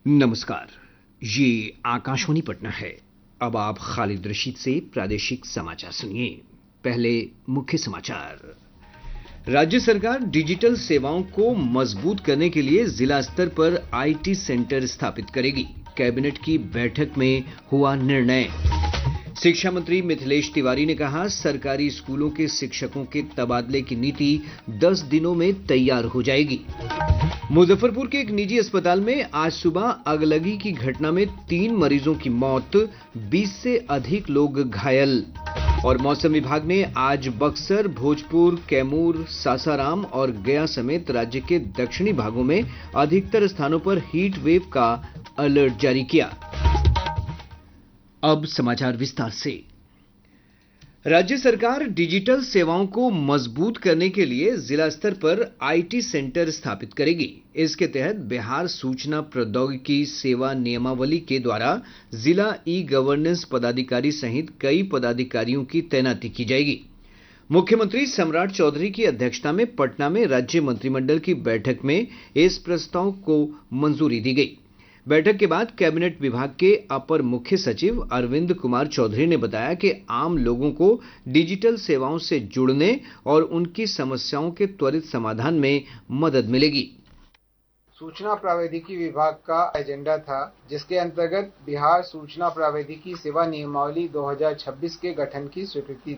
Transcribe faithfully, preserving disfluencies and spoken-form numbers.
नमस्कार, ये आकाशवाणी पटना है। अब आप खालिद रशीद से प्रादेशिक समाचार सुनिए। पहले मुख्य समाचार। राज्य सरकार डिजिटल सेवाओं को मजबूत करने के लिए जिला स्तर पर आईटी सेंटर स्थापित करेगी। कैबिनेट की बैठक में हुआ निर्णय। शिक्षा मंत्री मिथिलेश तिवारी ने कहा, सरकारी स्कूलों के शिक्षकों के तबादले की नीति दस दिनों में तैयार हो जाएगी। मुजफ्फरपुर के एक निजी अस्पताल में आज सुबह अगलगी की घटना में तीन मरीजों की मौत, बीस से अधिक लोग घायल। और मौसम विभाग ने आज बक्सर, भोजपुर, कैमूर, सासाराम और गया समेत राज्य के दक्षिणी भागों में अधिकतर स्थानों पर हीट वेव का अलर्ट जारी किया। अब समाचार विस्तार से। राज्य सरकार डिजिटल सेवाओं को मजबूत करने के लिए जिला स्तर पर आईटी सेंटर स्थापित करेगी। इसके तहत बिहार सूचना प्रौद्योगिकी सेवा नियमावली के द्वारा जिला ई गवर्नेंस पदाधिकारी सहित कई पदाधिकारियों की तैनाती की जाएगी। मुख्यमंत्री सम्राट चौधरी की अध्यक्षता में पटना में राज्य मंत्रिमंडल की बैठक में इस प्रस्ताव को मंजूरी दी गई। बैठक के बाद कैबिनेट विभाग के अपर मुख्य सचिव अरविंद कुमार चौधरी ने बताया कि आम लोगों को डिजिटल सेवाओं से जुड़ने और उनकी समस्याओं के त्वरित समाधान में मदद मिलेगी। सूचना प्रौद्योगिकी विभाग का एजेंडा था, जिसके अंतर्गत बिहार सूचना प्रौद्योगिकी सेवा नियमावली दो हज़ार छब्बीस के गठन की स्वीकृति